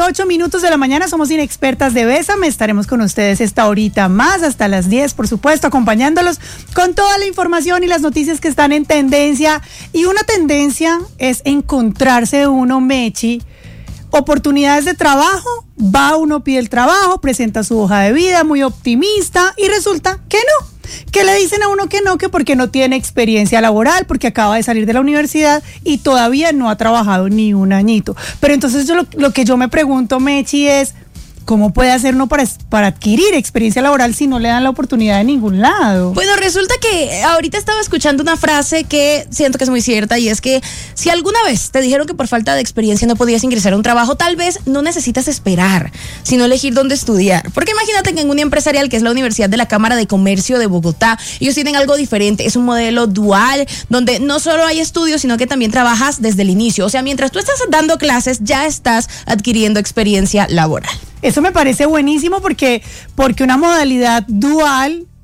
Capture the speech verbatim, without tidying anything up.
ocho minutos de la mañana, somos Inexpertas de Bésame. Estaremos con ustedes esta horita más, hasta las diez, por supuesto, acompañándolos con toda la información y las noticias que están en tendencia. Y una tendencia es encontrarse uno, Mechi, oportunidades de trabajo. Va uno, pide el trabajo, presenta su hoja de vida, muy optimista, y resulta que no. Que le dicen a uno que no, que porque no tiene experiencia laboral, porque acaba de salir de la universidad y todavía no ha trabajado ni un añito. Pero entonces yo lo, lo que yo me pregunto, Mechi, es ¿cómo puede hacer uno para, para adquirir experiencia laboral si no le dan la oportunidad de ningún lado? Bueno, resulta que ahorita estaba escuchando una frase que siento que es muy cierta, y es que si alguna vez te dijeron que por falta de experiencia no podías ingresar a un trabajo, tal vez no necesitas esperar, sino elegir dónde estudiar. Porque imagínate que en una empresarial, que es la Universidad de la Cámara de Comercio de Bogotá, ellos tienen algo diferente, es un modelo dual, donde no solo hay estudios, sino que también trabajas desde el inicio. O sea, mientras tú estás dando clases, ya estás adquiriendo experiencia laboral. Eso me parece buenísimo porque, porque una modalidad dual